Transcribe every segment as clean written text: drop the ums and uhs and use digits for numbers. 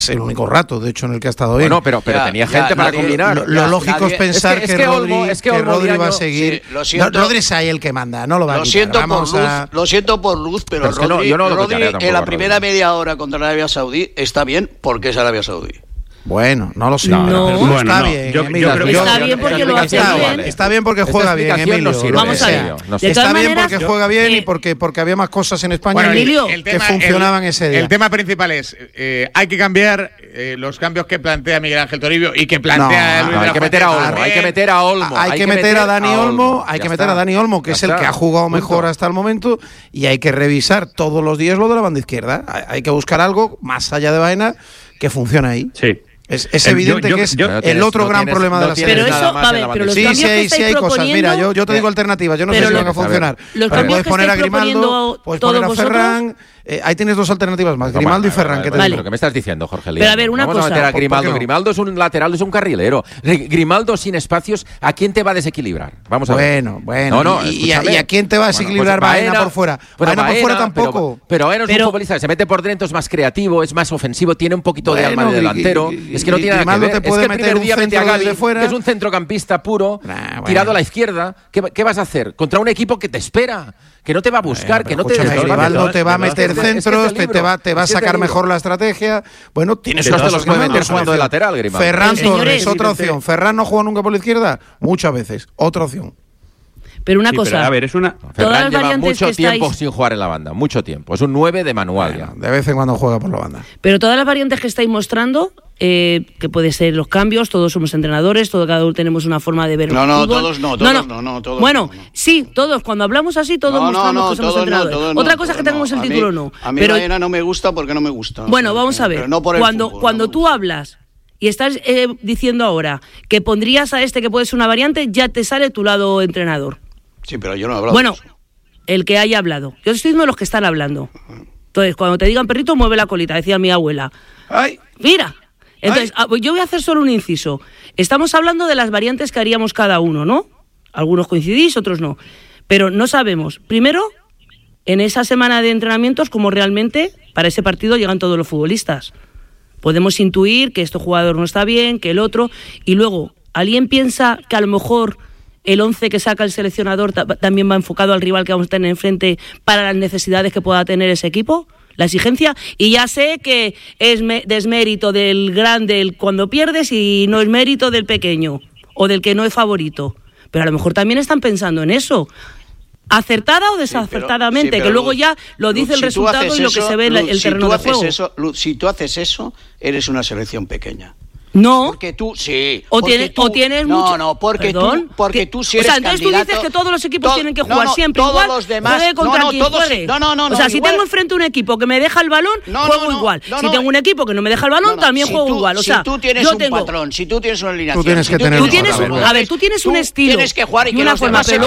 el único rato, de hecho, en el que ha estado bien. Bueno, pero tenía gente para combinar. Lo lógico es pensar que Rodri va a seguir. Sí, Rodri es ahí el que manda, no lo va a quitar. Lo siento por Luz, pero Rodri en la primera media hora contra Arabia Saudí está bien porque es Arabia Saudí. Bueno, no lo sé. Pero está bien, Emilio. Está bien porque lo hace bien. Está bien porque juega bien, Emilio. Vamos a ver. Está bien porque juega bien y porque había más cosas en España que funcionaban ese día. El tema principal es, hay que cambiar los cambios que plantea Miguel Ángel Toribio y que plantea Luis de la hay que meter a Olmo. Hay que meter a Olmo. Hay que meter a Dani Olmo. Hay que meter a Dani Olmo, que es el que ha jugado mejor hasta el momento. Y hay que revisar todos los días lo de la banda izquierda. Hay que buscar algo más allá de Baena que funcione ahí. Sí. Es evidente que es el otro gran problema de la serie. Pero eso, a ver, pero los cambios que estáis hay cosas. Mira, yo te digo alternativas. Yo no sé si van a funcionar. Puedes poner a Grimaldo, puedes poner a Ferran. Ahí tienes dos alternativas más, Grimaldo y Ferran. ¿Pero qué me estás diciendo, Jorge Lía? Pero a ver, una cosa. Vamos a meter a Grimaldo. Grimaldo es un lateral, es un carrilero. Grimaldo sin espacios, ¿a quién te va a desequilibrar? Vamos a ver. Bueno. ¿Y a quién te va a desequilibrar? Baena por fuera. Baena por fuera tampoco. Pero Baena es un futbolista que se mete por dentro, es más creativo, es más ofensivo, tiene un poquito de alma de delantero. Es que no tiene nada que ver. Es que el primer día mete a Gavi, que es un centrocampista puro, tirado a la izquierda. ¿Qué vas a hacer? Contra un equipo que te espera, que no te va a buscar, que no te Grimaldo te va a meter centros, te va a sacar mejor la estrategia. Bueno, tienes no te los puede meter jugando de lateral, Grimaldo. Ferran Torres, otra opción. Ferran no juega nunca por la izquierda, muchas veces, otra opción. Pero una cosa, pero a ver, es una. Ferran lleva mucho tiempo sin jugar en la banda, mucho tiempo. Es un 9 de manual ya. De vez en cuando juega por la banda. Pero todas las variantes que estáis mostrando, que puede ser los cambios, todos somos entrenadores, cada uno tenemos una forma de ver el fútbol. Todos no. Bueno, sí, todos, cuando hablamos así, todos mostramos que somos entrenadores. Otra cosa es que tengamos el título o no. A mí Baena no me gusta porque no me gusta. Bueno, vamos a ver. Cuando tú hablas y estás diciendo ahora que pondrías a este que puede ser una variante, ya te sale tu lado entrenador. Sí, pero yo no he hablado. Bueno, el que haya hablado. Yo estoy diciendo los que están hablando. Entonces, cuando te digan perrito, mueve la colita, decía mi abuela. ¡Ay! Mira. Entonces, yo voy a hacer solo un inciso. Estamos hablando de las variantes que haríamos cada uno, ¿no? Algunos coincidís, otros no. Pero no sabemos, primero, en esa semana de entrenamientos, cómo realmente para ese partido llegan todos los futbolistas. Podemos intuir que este jugador no está bien, que el otro, y luego, ¿alguien piensa que a lo mejor el 11 que saca el seleccionador también va enfocado al rival que vamos a tener enfrente para las necesidades que pueda tener ese equipo? La exigencia, y ya sé que es desmérito del grande cuando pierdes y no es mérito del pequeño o del que no es favorito, pero a lo mejor también están pensando en eso, acertada o desacertadamente, pero, que luego ya lo dice el resultado y lo que se ve en el terreno de juego. Si tú haces eso, eres una selección pequeña. No. Porque tú, sí. O tienes mucho. No, porque tú si eres candidato. O sea, entonces tú dices que todos los equipos tienen que jugar siempre igual. Los demás, juegue contra quien juegue. O sea, si tengo enfrente un equipo que me deja el balón, juego igual. Si tengo un equipo que no me deja el balón, también juego igual. O sea, si tú tienes un patrón, si tú tienes una alineación, tú tienes que tener tú tienes un estilo. Tienes que jugar y una forma, pero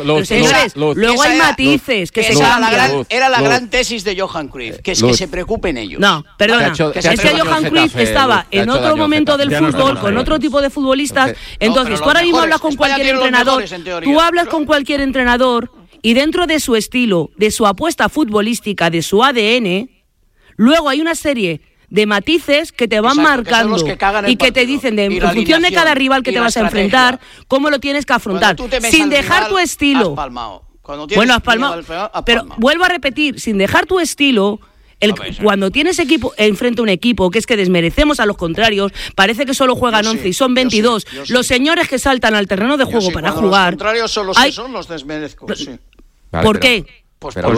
luego hay matices que se cambian. Era la gran tesis de Johan Cruyff, que es que se preocupen ellos. No, perdona. Es que Johan Cruyff estaba en otro momento del fútbol con otro tipo de futbolistas. Entonces, tú ahora mismo hablas con cualquier entrenador, tú hablas con cualquier entrenador y dentro de su estilo, de su apuesta futbolística, de su ADN, luego hay una serie de matices que te van marcando y que te dicen en función de cada rival que te vas a enfrentar, cómo lo tienes que afrontar, sin dejar tu estilo. Bueno, has palmado, pero vuelvo a repetir, sin dejar tu estilo. Cuando tienes equipo enfrente a un equipo, que es que desmerecemos a los contrarios, parece que solo juegan 11 y son 22. Los señores que saltan al terreno de juego para jugar. Los contrarios son los que son, los desmerezco. Sí. ¿Por qué? Pero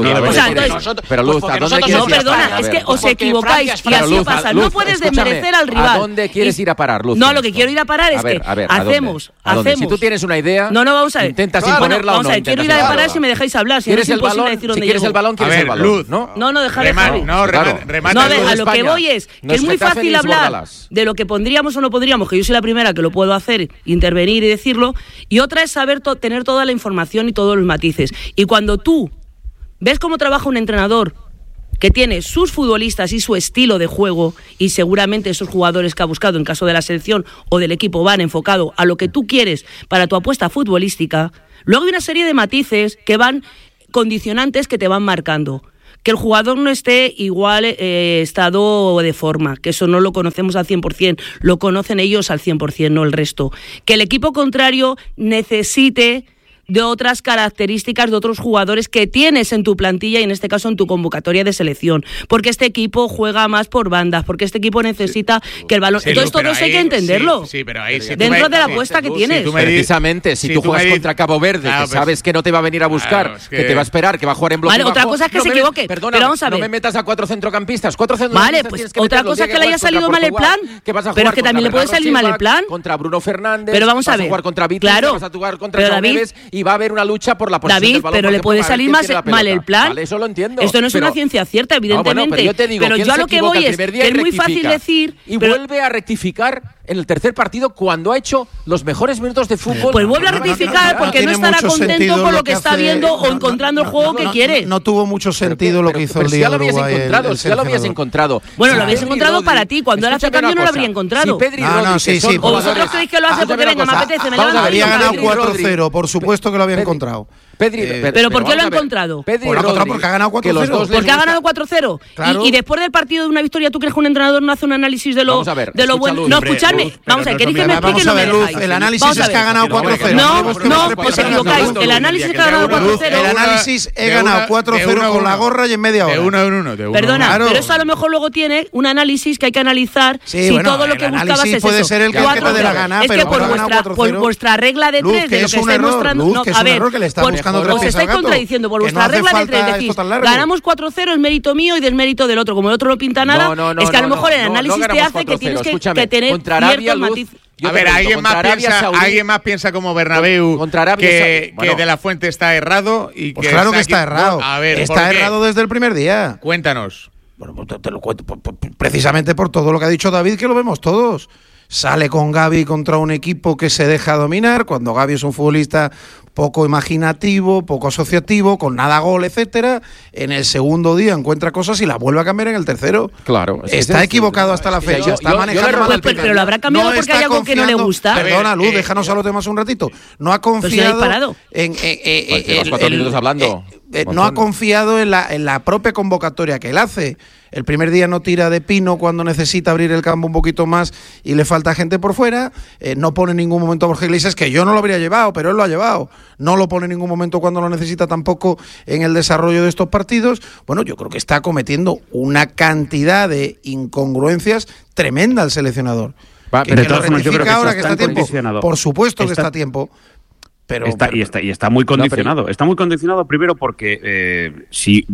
Luz, ¿a dónde quieres ir? No, perdona, es que os equivocáis y así pasa. No puedes desmerecer al rival. ¿A dónde quieres ir a parar, Luz? No, lo que quiero ir a parar es que hacemos. Si tú tienes una idea, vamos a ver. Intentas imponerla o no. Vamos a ver, quiero ir a parar si me dejáis hablar. Si es imposible decir dónde llego. Si quieres el balón, quieres el balón. Luz, no, dejar de remata. No, a lo que voy es que es muy fácil hablar de lo que pondríamos o no pondríamos, que yo soy la primera que lo puedo hacer, intervenir y decirlo, y otra es saber tener toda la información y todos los matices. Y cuando tú ves cómo trabaja un entrenador que tiene sus futbolistas y su estilo de juego, y seguramente esos jugadores que ha buscado en caso de la selección o del equipo van enfocado a lo que tú quieres para tu apuesta futbolística, luego hay una serie de matices que van condicionantes que te van marcando. que el jugador no esté igual estado de forma, que eso no lo conocemos al 100%, lo conocen ellos al 100%, no el resto. Que el equipo contrario necesite de otras características de otros jugadores que tienes en tu plantilla y en este caso en tu convocatoria de selección, porque este equipo juega más por bandas, porque este equipo necesita que el balón... Entonces todo eso hay que entenderlo, pero ahí, dentro de la apuesta que tienes. Precisamente, si tú juegas contra Cabo Verde, que sabes que no te va a venir a buscar, que te va a esperar, que va a jugar en bloque bajo... Otra cosa es que se equivoque, pero vamos a ver. No me metas a 4 centrocampistas. Vale, pues otra cosa es que le haya salido mal el plan, pero es que también le puede salir mal el plan. Contra Bruno Fernández, pero vamos a ver, vas a jugar contra Víctor, vas a jugar contra Joao Neves y va a haber una lucha por la posición David, del balón, pero le puede salir mal el plan. Vale, eso lo entiendo. Esto no es una ciencia cierta, evidentemente. Pero yo a lo que voy es que es muy fácil decir... Y vuelve a rectificar en el tercer partido cuando ha hecho los mejores minutos de fútbol. Pues vuelve a rectificar porque no estará contento con lo que está viendo o encontrando el juego que quiere. No tuvo mucho sentido lo que hizo el día de Uruguay. Ya lo habías encontrado. Bueno, lo habías encontrado para ti. Cuando él hace cambio no lo habría encontrado. O vosotros creéis que lo hace porque venga, me apetece, me levanto. Había ganado 4-0, por supuesto que lo había encontrado. ¿Pero por qué lo ha encontrado? Porque ha ganado 4-0. Porque ha ganado 4-0. Y después del partido de una victoria, ¿tú crees que un entrenador no hace un análisis de lo bueno? No, escuchadme. Vamos a ver, ¿queréis que me explique? No me dejáis. El análisis es que ha ganado 4-0. No, pues equivocáis. El análisis es que ha ganado 4-0. El análisis he ganado 4-0 con la gorra y en media hora. De 1-1. Perdona, pero eso a lo mejor luego tiene un análisis que hay que analizar si todo lo que buscabas es eso. Puede ser el que te dé la gana, es que por vuestra regla de 3 de lo que estáis mostrando... A ver, os estáis contradiciendo por vuestra regla de 3, decís, ganamos 4-0, es mérito mío y desmérito del otro. Como el otro no pinta nada, es que a lo mejor el análisis te hace que tienes que tener ciertos matices. A ver, alguien más piensa como Bernabéu que De la Fuente está errado y pues claro que está errado. A ver, está errado desde el primer día. Cuéntanos. Bueno, pues te lo cuento precisamente por todo lo que ha dicho David, que lo vemos todos. Sale con Gavi contra un equipo que se deja dominar, cuando Gavi es un futbolista poco imaginativo, poco asociativo, con nada gol, etcétera. En el segundo día encuentra cosas y la vuelve a cambiar en el tercero. Claro. Está equivocado hasta la fecha, está manejando mal el primer. Pero lo habrá cambiado porque hay algo que no le gusta. Perdona, Luz, déjanos a los demás un ratito. No ha confiado llevas 4 minutos hablando. No ha confiado en la propia convocatoria que él hace. El primer día no tira de Pino cuando necesita abrir el campo un poquito más y le falta gente por fuera. No pone en ningún momento a Borja Iglesias, que yo no lo habría llevado, pero él lo ha llevado. No lo pone en ningún momento cuando lo necesita tampoco en el desarrollo de estos partidos. Bueno, yo creo que está cometiendo una cantidad de incongruencias tremenda el seleccionador. Pero de todas formas, yo creo que ahora que está a tiempo. Por supuesto que está a tiempo. Pero está muy condicionado. Está muy condicionado primero porque si...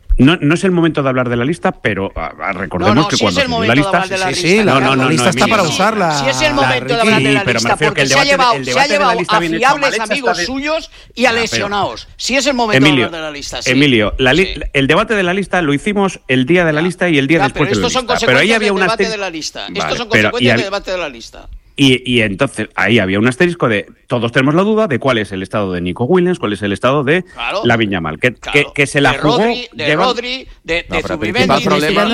No es el momento de hablar de la lista, pero recordemos que cuando es el momento la lista... la lista está para usarla. Sí es el momento de hablar de la lista, porque se ha llevado a fiables amigos suyos y a lesionados. Sí es el momento de hablar de la lista. Emilio, el debate de la lista lo hicimos el día de la lista y el día después de la lista. Pero ahí había un debate de la lista. Estos son consecuencias del debate de la lista. Y entonces ahí había un asterisco de todos tenemos la duda de cuál es el estado de Nico Williams, cuál es el estado de Lamine Yamal, que se la jugó de Rodri, de Zubimendi,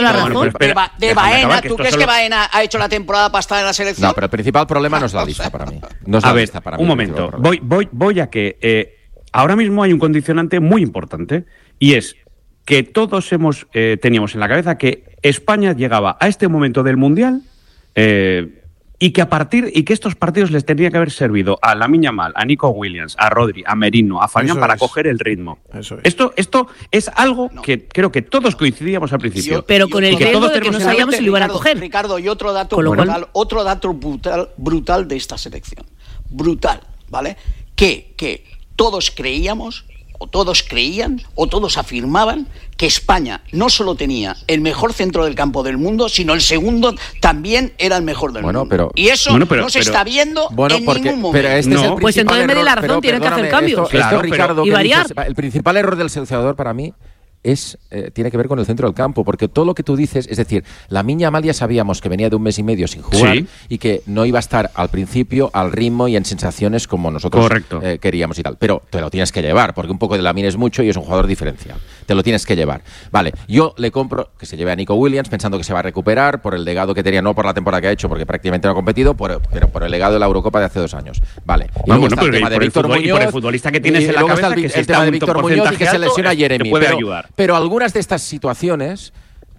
de Baena. ¿Tú crees que Baena ha hecho la temporada pasada en la selección? No, pero el principal problema no es la lista para mí. Un momento, voy a que ahora mismo hay un condicionante muy importante y es que todos teníamos en la cabeza que España llegaba a este momento del Mundial y que estos partidos les tendría que haber servido a Lamine Yamal, a Nico Williams, a Rodri, a Merino, a Fabián para coger el ritmo. Esto es algo que creo que todos coincidíamos al principio. Pero con el riesgo de que no sabíamos si lo iban a coger. Ricardo, y otro dato brutal de esta selección. Brutal, ¿vale? Que todos creíamos, o todos creían, o todos afirmaban que España no solo tenía el mejor centro del campo del mundo, sino el segundo también era el mejor del mundo. Y eso no se está viendo en ningún momento. Pues entonces me dé la razón, tienen que hacer cambios. Ricardo, y variar. El principal error del seleccionador para mí tiene que ver con el centro del campo, porque todo lo que tú dices, es decir, Lamine Yamal ya sabíamos que venía de un mes y medio sin jugar y que no iba a estar al principio al ritmo y en sensaciones como nosotros queríamos y tal, pero te lo tienes que llevar, porque un poco de Lamine es mucho y es un jugador diferencial, te lo tienes que llevar. Vale, yo le compro que se lleve a Nico Williams pensando que se va a recuperar por el legado que tenía, no por la temporada que ha hecho, porque prácticamente no ha competido, pero por el legado de la Eurocopa de hace 2 años. Vale, y luego está el tema de Víctor Muñoz, y por el futbolista que tienes en la cabeza, el tema de Víctor Muñoz y que se lesiona a Jeremy, puede ayudar. Pero algunas de estas situaciones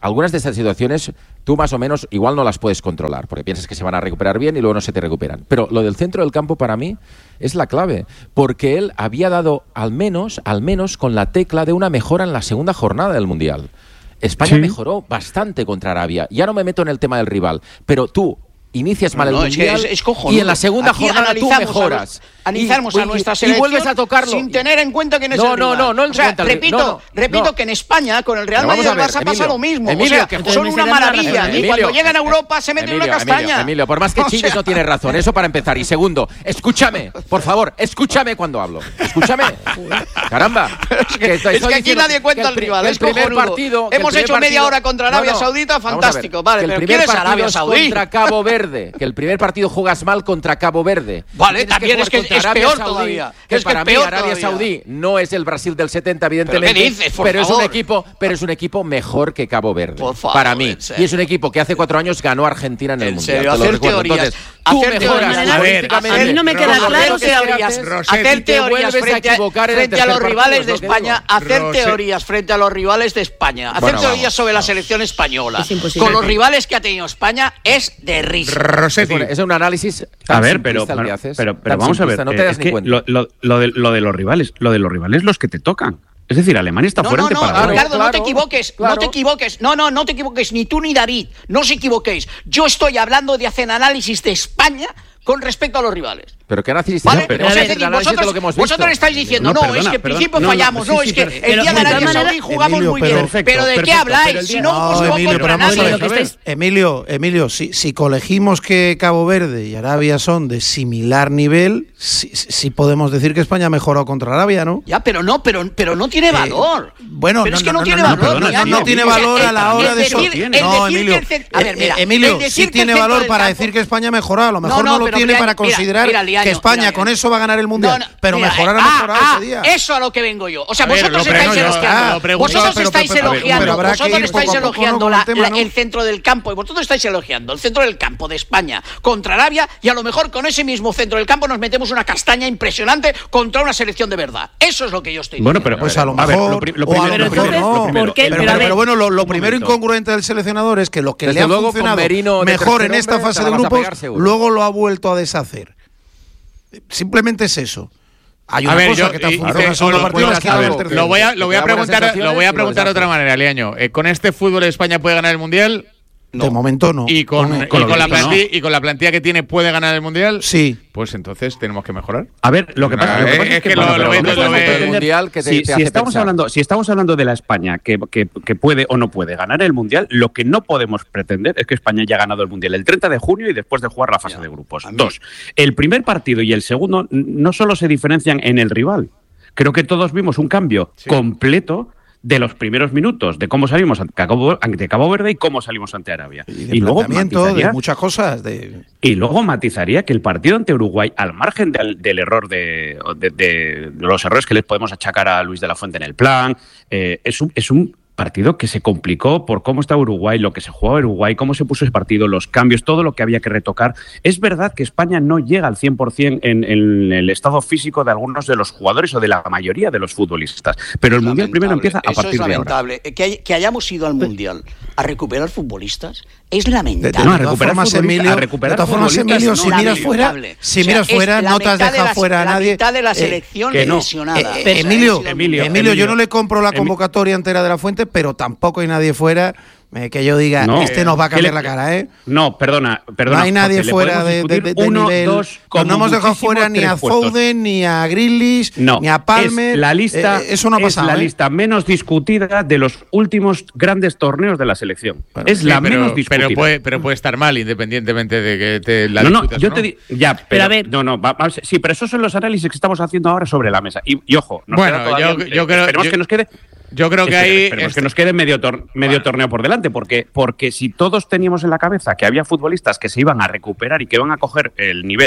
tú más o menos igual no las puedes controlar, porque piensas que se van a recuperar bien y luego no se te recuperan. Pero lo del centro del campo para mí es la clave, porque él había dado al menos con la tecla de una mejora en la segunda jornada del Mundial. España mejoró bastante contra Arabia. Ya no me meto en el tema del rival, pero tú inicias mal el Mundial y en la segunda jornada tú mejoras. Analizamos a nuestra selección y vuelves a tocarlo sin tener en cuenta quién es el rival. No, o sea, repito que en España con el Real Madrid y el Barça pasa lo mismo. Emilio, o sea, son una maravilla. Y cuando llegan a Europa se meten en una castaña. Emilio, por más que chilles no tienes razón. Eso para empezar. Y segundo, escúchame, por favor, escúchame cuando hablo. Escúchame. Caramba. Es que aquí nadie cuenta el rival. Es primer partido. Hemos hecho media hora contra Arabia Saudita, fantástico. Vale, pero ¿quién es Arabia Saudí? Contra Cabo Verde. Que el primer partido juegas mal contra Cabo Verde. Vale, también es que es peor todavía. Que para mí Arabia Saudí no es el Brasil del 70, evidentemente. ¿Pero qué dices, pero es un equipo mejor que Cabo Verde. Por favor, para mí. Y es un equipo que hace 4 años ganó a Argentina en el Mundial. Serio, hacer teorías. Entonces, tú mejoras. A mí no me queda claro que hacer teorías frente a los rivales de España. Hacer teorías frente a los rivales de España. Hacer teorías sobre la selección española con los rivales que ha tenido España es de risa. Es un análisis. A ver, pero vamos a ver. No te das ni cuenta. Lo de los rivales, los que te tocan. Es decir, Alemania está fuera de parador. Ricardo, no te equivoques, no te equivoques. No te equivoques, ni tú ni David. No os equivoquéis. Yo estoy hablando de hacer análisis de España con respecto a los rivales. Pero qué análisis, ¿vale? Vosotros estáis diciendo, es que en principio fallamos, es que el día de Arabia Saudí jugamos muy bien. Pero ¿de qué habláis? Si no hemos jugado contra nadie. Emilio, si colegimos que Cabo Verde y Arabia son de similar nivel, sí podemos decir que España ha mejorado contra Arabia, ¿no? Ya, pero no tiene valor. Bueno, pero es que no tiene valor. No tiene valor a la hora de eso. No, Emilio, sí tiene valor para decir que España ha mejorado. A lo mejor no lo tiene para considerar que España con eso va a ganar el Mundial, pero mejorar ha mejorado ese día. Eso a lo que vengo yo. O sea, vosotros estáis elogiando. Vosotros estáis elogiando el centro del campo y vosotros estáis elogiando el centro del campo de España contra Arabia y a lo mejor con ese mismo centro del campo nos metemos una castaña impresionante contra una selección de verdad. Eso es lo que yo estoy diciendo. Bueno, pero pues a lo mejor pero bueno, lo primero incongruente del seleccionador es que lo que le ha funcionado mejor en esta fase de grupos luego lo ha vuelto a deshacer. Simplemente es eso. Hay una cosa que te ha funcionado. Lo voy a preguntar de otra manera, Liaño. ¿Con este fútbol España puede ganar el Mundial? No. De momento no. ¿Y con la plantilla que tiene puede ganar el Mundial? Sí. Pues entonces tenemos que mejorar. A ver, lo que pasa es que el Mundial que si estamos hablando de la España que puede o no puede ganar el Mundial, lo que no podemos pretender es que España haya ganado el Mundial el 30 de junio y después de jugar la fase de grupos. 2. El primer partido y el segundo no solo se diferencian en el rival. Creo que todos vimos un cambio completo de los primeros minutos, de cómo salimos ante Cabo Verde y cómo salimos ante Arabia. Y luego de muchas cosas. Y luego matizaría que el partido ante Uruguay, al margen del error de los errores que les podemos achacar a Luis de la Fuente en el plan, es un partido que se complicó por cómo estaba Uruguay, lo que se jugaba Uruguay, cómo se puso ese partido, los cambios, todo lo que había que retocar. Es verdad que España no llega al 100% en el estado físico de algunos de los jugadores o de la mayoría de los futbolistas, pero el Mundial primero empieza a partir de ahora. Que hayamos ido al Mundial a recuperar futbolistas es lamentable. De todas formas, Emilio, si miras fuera, no te has dejado fuera a nadie. La mitad de la selección lesionada. Emilio, yo no le compro la convocatoria entera de la Fuente, pero tampoco hay nadie fuera que yo diga, este nos va a cambiar la cara, ¿eh? No, perdona. No hay nadie fuera de nivel. No hemos dejado fuera ni a Foden, ni a Grealish, ni a Palmer. Eso no ha pasado. Es la lista menos discutida de los últimos grandes torneos de la selección. Bueno, es la menos discutida. Pero puede estar mal, independientemente de que te la discutas. Yo te digo. Pero a ver. Sí, pero esos son los análisis que estamos haciendo ahora sobre la mesa. Y ojo, yo creo. Esperemos que nos quede. Yo creo que ahí que nos quede medio torneo por delante, porque si todos teníamos en la cabeza que había futbolistas que se iban a recuperar y que iban a coger el nivel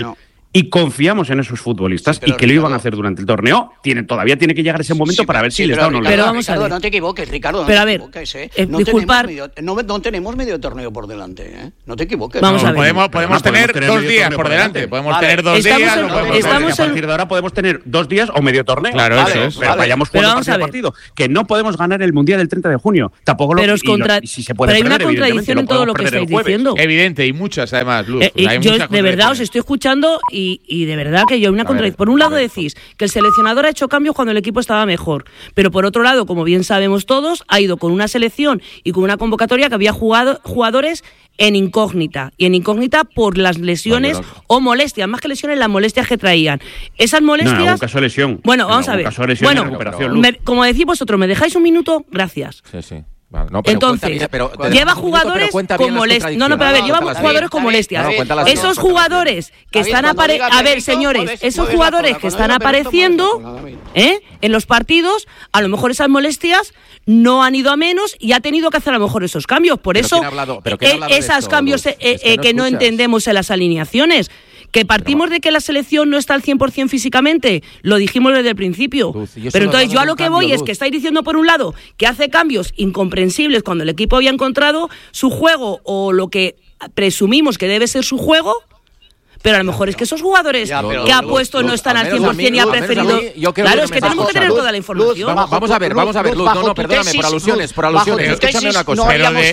y confiamos en esos futbolistas y que lo iban a hacer durante el torneo. Todavía tiene que llegar ese momento para ver si les da o no les da. Pero vamos a ver. No te equivoques, Ricardo. Pero a ver, disculpar. No tenemos medio torneo por delante, ¿eh? No te equivoques. Vamos a ver. Podemos tener 2 días por delante. Podemos tener 2 días. A partir de ahora podemos tener 2 días o medio torneo. Claro, eso es. Pero vayamos jugando partido. Que no podemos ganar el Mundial del 30 de junio. Tampoco lo si se puede. Pero hay una contradicción en todo lo que estáis diciendo. Evidente, y muchas además, Luz. Yo de verdad os estoy escuchando y de verdad que yo hay una contradicción. Por un lado decís que el seleccionador ha hecho cambios cuando el equipo estaba mejor, pero por otro lado, como bien sabemos todos, ha ido con una selección y con una convocatoria que había jugadores en incógnita, y en incógnita por las lesiones o molestias, más que lesiones, las molestias que traían. Esas molestias... No, en algún caso de lesión. Bueno, vamos a ver. Bueno, como decís vosotros, ¿me dejáis un minuto? Gracias. Sí. Vale, no, pero entonces, lleva jugadores con molestias. No, pero a ver, lleva jugadores con molestias. Esos jugadores que están apareciendo... A ver, señores, esos jugadores que están apareciendo en los partidos, a lo mejor esas molestias no han ido a menos y ha tenido que hacer a lo mejor esos cambios. Por eso, esos cambios que no entendemos en las alineaciones. Que partimos de que la selección no está al 100% físicamente, lo dijimos desde el principio. Pero entonces yo a lo que voy es que estáis diciendo por un lado que hace cambios incomprensibles cuando el equipo había encontrado su juego o lo que presumimos que debe ser su juego. Pero a lo mejor es que esos jugadores que ha puesto no están al 100% y ha preferido... Claro, es que tenemos que tener toda la información. Vamos a ver, Luz. No, perdóname, por alusiones. Escúchame una cosa.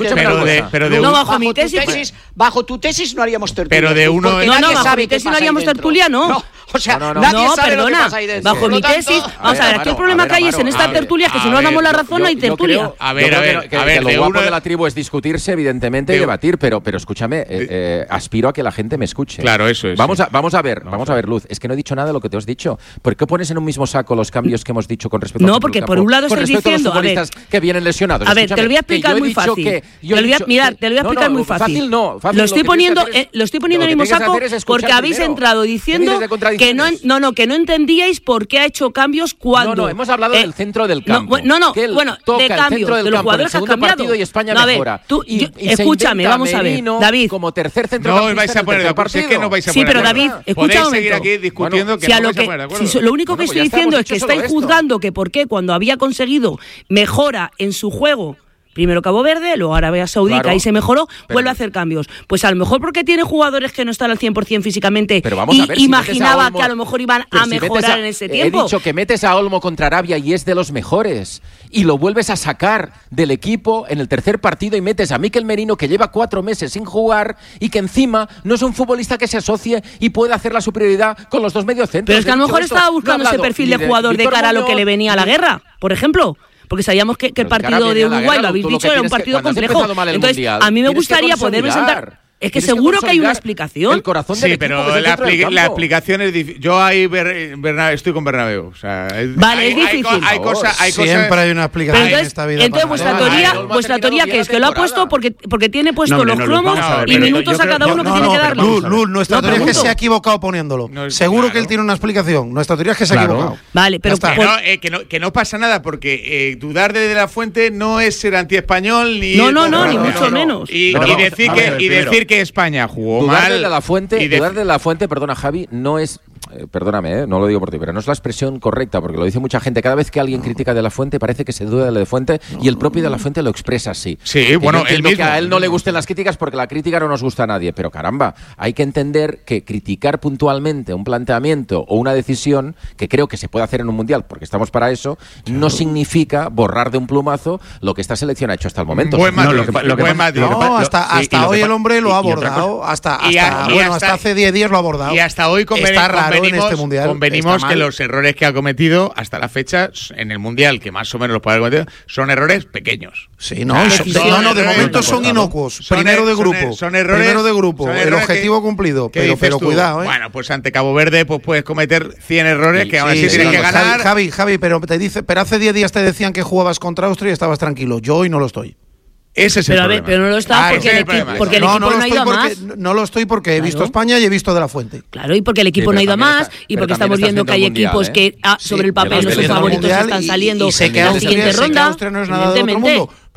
No, bajo mi tesis... Bajo tu tesis no haríamos tertulia. Pero de uno... No, bajo mi tesis no haríamos tertulia, no. O sea, nadie sabe lo que pasa ahí dentro. Bajo mi tesis... Vamos a ver, aquí el problema que hay es en esta tertulia, que si no nos damos la razón no hay tertulia. A ver, lo guapo de la tribu es discutirse, evidentemente, y debatir, pero escúchame, aspiro a que la gente me escuche. Claro, eso es. Vamos a ver, Luz. Es que no he dicho nada de lo que te has dicho. ¿Por qué pones en un mismo saco los cambios que hemos dicho con respecto No, porque por un lado estoy diciendo... a los que vienen lesionados. A ver, te lo voy a explicar muy fácil. Te lo voy a explicar muy fácil. Fácil no. Lo estoy poniendo en el mismo saco porque habéis entrado diciendo que no entendíais por qué ha hecho cambios cuando... No, hemos hablado del centro del campo. De cambio, de los jugadores que has cambiado. Y España mejora. Escúchame, vamos a ver, David. Como tercer centro. No os vais a poner de acuerdo. Es que no vais a poner de acuerdo. David, escucha un momento. Seguir aquí discutiendo que no vais a poner de acuerdo. Lo único que estoy diciendo es que estáis juzgando que por qué cuando había conseguido mejora en su juego, primero Cabo Verde, luego Arabia Saudí, que ahí se mejoró, vuelve a hacer cambios. Pues a lo mejor porque tiene jugadores que no están al 100% físicamente y imaginaba que a lo mejor iban a mejorar en ese tiempo. He dicho que metes a Olmo contra Arabia y es de los mejores y lo vuelves a sacar del equipo en el tercer partido y metes a Mikel Merino que lleva 4 meses sin jugar y que encima no es un futbolista que se asocie y puede hacer la superioridad con los dos mediocentros. Pero es que a lo mejor estaba buscando ese perfil de jugador de cara a lo que le venía a la guerra, por ejemplo. Porque sabíamos que el partido de Uruguay, lo habéis dicho, era un partido complejo. Entonces, a mí me gustaría poderme sentar... Es que seguro que hay una explicación. El corazón del equipo, pero la explicación es difícil. Yo ahí estoy con Bernabéu. O sea, vale, es difícil. Hay cosas. Siempre hay una explicación en esta vida. Entonces, vuestra teoría que es que lo ha puesto porque tiene puesto los cromos y minutos a cada uno que tiene que darle. Luz, nuestra teoría es que se ha equivocado poniéndolo. Seguro que él tiene una explicación. Nuestra teoría es que se ha equivocado. Vale, pero que no pasa nada porque dudar de la Fuente no es ser antiespañol ni ni mucho menos. Y decir que España jugó mal. Dudar de la fuente, perdona Javi, no es... perdóname, no lo digo por ti, pero no es la expresión correcta, porque lo dice mucha gente. Cada vez que alguien critica de la Fuente parece que se duda de la Fuente y el propio de la Fuente lo expresa así. Sí, bueno, que a él no le gusten las críticas porque la crítica no nos gusta a nadie, pero caramba, hay que entender que criticar puntualmente un planteamiento o una decisión, que creo que se puede hacer en un mundial, porque estamos para eso, no significa borrar de un plumazo lo que esta selección ha hecho hasta el momento. Hasta hoy el hombre lo ha abordado. Hasta hace 10 días lo ha abordado. Y hasta hoy convenimos que los errores que ha cometido hasta la fecha en el mundial, que más o menos los puede haber cometido, son errores pequeños. Sí, de momento son inocuos. Primero de grupo. El objetivo cumplido. Pero cuidado, Bueno, pues ante Cabo Verde pues puedes cometer 100 errores que ahora sí tienes que ganar. Javi, pero hace 10 días te decían que jugabas contra Austria y estabas tranquilo. Yo hoy no lo estoy. Ese es el problema. Pero no lo está porque el equipo no ha ido a más. No lo estoy porque he visto España y he visto de la Fuente. Claro, y porque el equipo no ha ido a más y porque estamos viendo que hay equipos que sobre el papel no son favoritos, están saliendo en la siguiente ronda. Austria no es nada de otro mundo.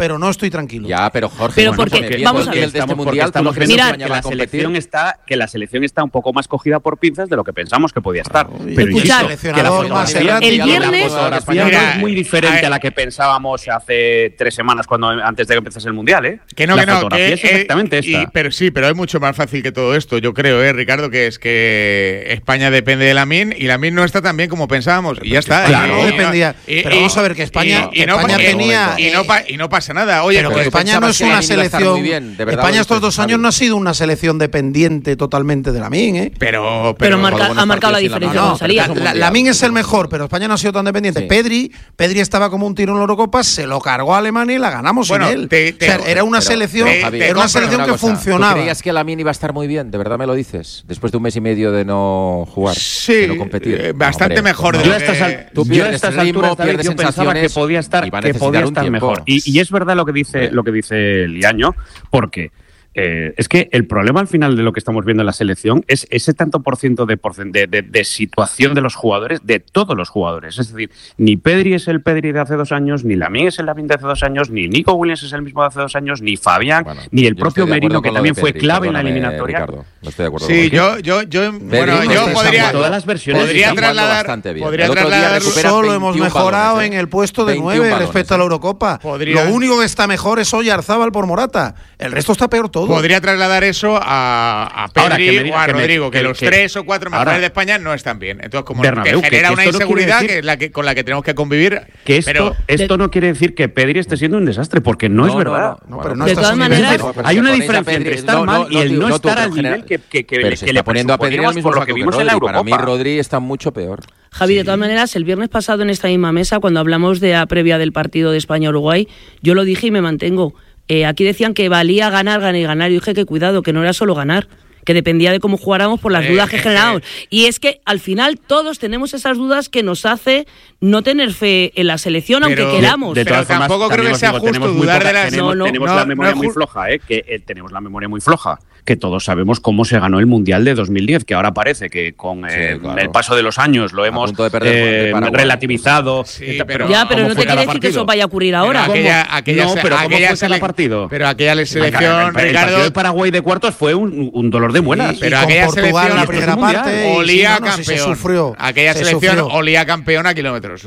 pero no estoy tranquilo. Ya, pero Jorge, pero porque vamos a ver, de este mundial, ¿tú no crees mirad, que la selección está un poco más cogida por pinzas de lo que pensamos que podía estar. Pero escuchad, el viernes no es muy diferente a la que pensábamos hace 3 semanas antes de que empezase el mundial, ¿eh? Que no, la que no, fotografía que es exactamente esta. Pero es mucho más fácil que todo esto, yo creo, Ricardo, que es que España depende de Lamine y Lamine no está tan bien como pensábamos y ya está. Claro, no dependía. Pero vamos a ver que España tenía y no pasa nada. Oye, pero que España no es una selección. España estos 2 años no ha sido una selección dependiente totalmente de Lamine, ¿eh? Pero ha marcado la diferencia con salida. Lamine es el mejor, pero España no ha sido tan dependiente. Sí. Pedri estaba como un tiro en la Eurocopa, se lo cargó a Alemania y la ganamos sin él. Era una selección que funcionaba. ¿Tú creías que Lamine iba a estar muy bien? ¿De verdad me lo dices? Después de 1 mes y medio de no jugar, de no competir. Bastante mejor. Yo a estas alturas yo pensaba que podía estar mejor. Y es verdad lo que dice Liaño, porque es que el problema al final de lo que estamos viendo en la selección es ese tanto por ciento de situación de los jugadores, de todos los jugadores. Es decir, ni Pedri es el Pedri de hace 2 años, ni Lamine es el Lamine de hace 2 años, ni Nico Williams es el mismo de hace 2 años, ni Fabián, ni el propio Merino, que también fue clave en la eliminatoria. Ricardo, no estoy de acuerdo. Sí, yo podría trasladar. Solo hemos mejorado en el puesto de 9 respecto a la Eurocopa. Lo único que está mejor es Oyarzábal por Morata. El resto está peor todo. Podría trasladar eso a Pedri o a Rodrigo, que los 3 o 4 mejores de España no están bien. Entonces, como Bernabéu, que genera una inseguridad que es con la que tenemos que convivir. Que esto no quiere decir que Pedri esté siendo un desastre, porque no es verdad. De todas maneras, hay una diferencia entre estar mal y el no estar al nivel que le poniendo a Pedri al mismo por lo que vimos en la Eurocopa. Para mí, Rodri está mucho peor. Javi, de todas maneras, el viernes pasado en esta misma mesa, cuando hablamos de la previa del partido de España-Uruguay, yo lo dije y me mantengo. Aquí decían que valía ganar. Y dije que cuidado, que no era solo ganar, que dependía de cómo jugáramos por las dudas que generábamos. Y es que al final todos tenemos esas dudas que nos hace no tener fe en la selección, aunque queramos. Pero tampoco creo que sea justo dudar de la... Tenemos la memoria muy floja, tenemos la memoria muy floja. Que todos sabemos cómo se ganó el Mundial de 2010, que ahora parece que con el paso de los años lo hemos relativizado. Sí, pero no te quiere decir que eso vaya a ocurrir ahora. ¿Cómo fue cada partido? Pero aquella selección, el partido de Paraguay de cuartos fue un dolor de muelas. Pero aquella selección, la primera parte, olía campeón. Aquella selección olía campeón a kilómetros.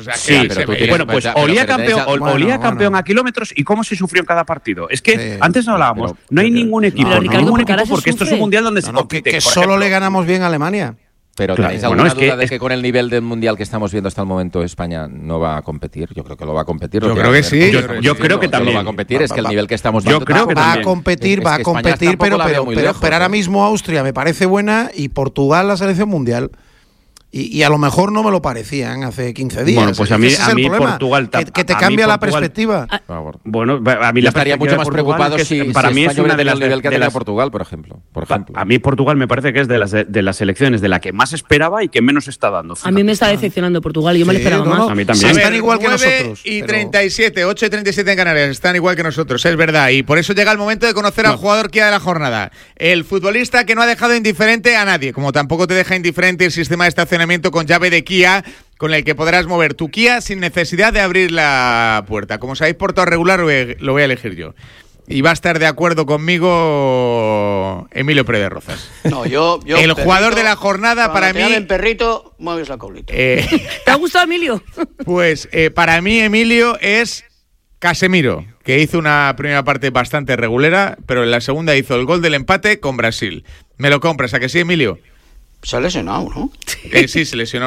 Olía campeón a kilómetros. ¿Y cómo se sufrió en cada partido? Es que antes hablábamos, no hay ningún equipo, porque esto es un mundial donde se compite. Que solo le ganamos bien a Alemania. Pero ¿tenéis alguna duda de que con el nivel del mundial que estamos viendo hasta el momento España no va a competir? Yo creo que lo va a competir. Yo creo que sí. Yo creo que también lo va a competir. Es que el nivel que estamos viendo... Yo creo que va a competir, pero ahora mismo Austria me parece buena y Portugal la selección mundial. Y a lo mejor no me lo parecían hace 15 días. Bueno, pues a mí Portugal... Que te cambia la perspectiva. Bueno, a mí yo estaría mucho más preocupado si para mí es una de las nivel que tenía Portugal, por ejemplo. A mí Portugal me parece que es de las selecciones de la que más esperaba y que menos está dando. A mí me está decepcionando Portugal, yo me lo esperaba más. A mí también. Están igual que nosotros. 9:37, 8:37 en Canarias, están igual que nosotros, es verdad. Y por eso llega el momento de conocer al jugador Kia de la jornada. El futbolista que no ha dejado indiferente a nadie, como tampoco te deja indiferente el sistema de estacionamiento con llave de Kia, con el que podrás mover tu Kia sin necesidad de abrir la puerta. Como sabéis, por todo regular lo voy a elegir yo. Y va a estar de acuerdo conmigo Emilio Pérez Rozas. No, yo el jugador de la jornada para mí... el perrito, mueves la colita. ¿Te ha gustado Emilio? Pues para mí Emilio es Casemiro, que hizo una primera parte bastante regulera, pero en la segunda hizo el gol del empate con Brasil. ¿Me lo compras? ¿A que sí, Emilio? Se ha lesionado, ¿no? Sí, se lesionó.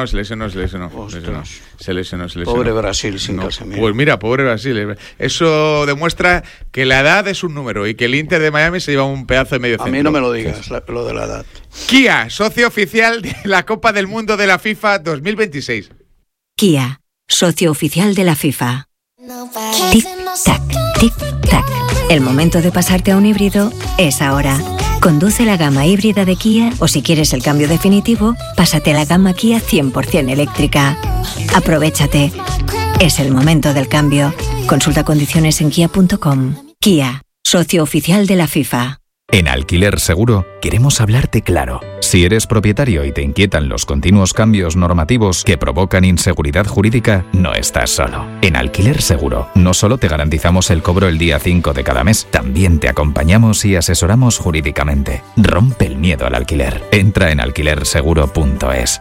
Pobre Brasil sin Casemiro. Pues mira, pobre Brasil. Eso demuestra que la edad es un número y que el Inter de Miami se lleva un pedazo de medio centro. A mí no me lo digas, lo de la edad. Kia, socio oficial de la Copa del Mundo de la FIFA 2026. Kia, socio oficial de la FIFA. Tic-tac, tic-tac. El momento de pasarte a un híbrido es ahora. Conduce la gama híbrida de Kia o si quieres el cambio definitivo, pásate a la gama Kia 100% eléctrica. Aprovechate. Es el momento del cambio. Consulta condiciones en kia.com. Kia, socio oficial de la FIFA. En Alquiler Seguro queremos hablarte claro, Si eres propietario y te inquietan los continuos cambios normativos que provocan inseguridad jurídica, no estás solo. En Alquiler Seguro, no solo te garantizamos el cobro el día 5 de cada mes, también te acompañamos y asesoramos jurídicamente. Rompe el miedo al alquiler. Entra en alquilerseguro.es.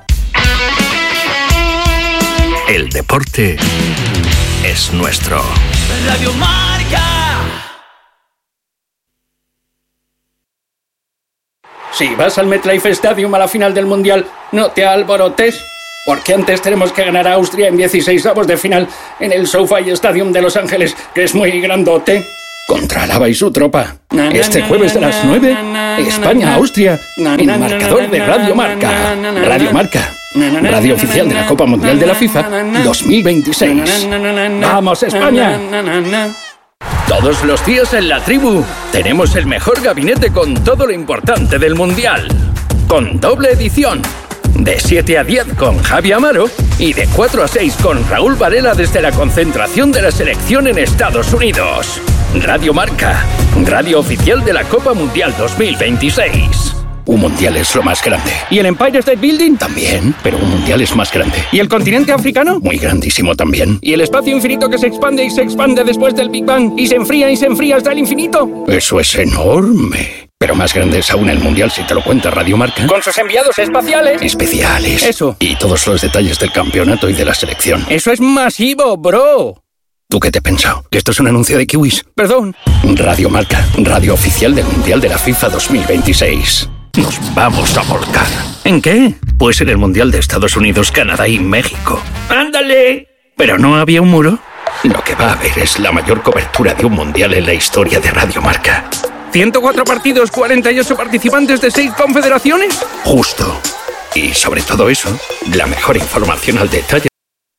El deporte es nuestro. Radio Marca. Si vas al MetLife Stadium a la final del Mundial, no te alborotes, porque antes tenemos que ganar a Austria en 16avos de final en el SoFi Stadium de Los Ángeles, que es muy grandote, contra Alaba y su tropa. Este jueves a las 9, España-Austria, en marcador de Radio Marca. Radio Marca, radio oficial de la Copa Mundial de la FIFA 2026. ¡Vamos, España! Todos los días en La Tribu tenemos el mejor gabinete con todo lo importante del Mundial. Con doble edición. De 7 a 10 con Javi Amaro y de 4 a 6 con Raúl Varela desde la concentración de la selección en Estados Unidos. Radio Marca, radio oficial de la Copa Mundial 2026. Un mundial es lo más grande. ¿Y el Empire State Building? También, pero un mundial es más grande. ¿Y el continente africano? Muy grandísimo también. ¿Y el espacio infinito que se expande y se expande después del Big Bang y se enfría hasta el infinito? Eso es enorme. Pero más grande es aún el mundial si te lo cuenta Radio Marca. Con sus enviados espaciales. Especiales. Eso. Y todos los detalles del campeonato y de la selección. Eso es masivo, bro. ¿Tú qué te has pensado? ¿Que esto es un anuncio de kiwis? Perdón. Radio Marca, radio oficial del Mundial de la FIFA 2026. Nos vamos a volcar. ¿En qué? Pues en el Mundial de Estados Unidos, Canadá y México. ¡Ándale! ¿Pero no había un muro? Lo que va a haber es la mayor cobertura de un Mundial en la historia de Radio Marca. 104 partidos, 48 participantes de 6 confederaciones. Justo. Y sobre todo eso, la mejor información al detalle.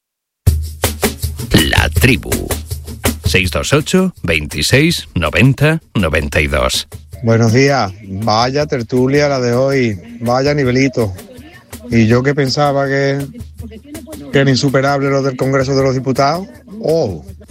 La Tribu. 628 26 90 92. Buenos días, vaya tertulia la de hoy, vaya nivelito. Y yo que pensaba que era insuperable lo del Congreso de los Diputados,